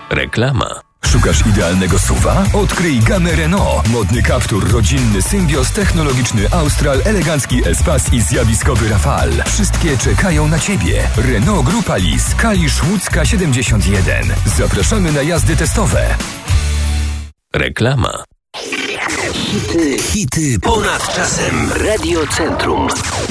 Reklama. Szukasz idealnego SUV-a? Odkryj gamę Renault. Modny Captur, rodzinny Symbios, technologiczny Austral, elegancki Espace i zjawiskowy Rafale. Wszystkie czekają na Ciebie. Renault Grupa Lis, Kalisz Łódzka 71. Zapraszamy na jazdy testowe. Reklama. Hity ponad czasem. Radio Centrum.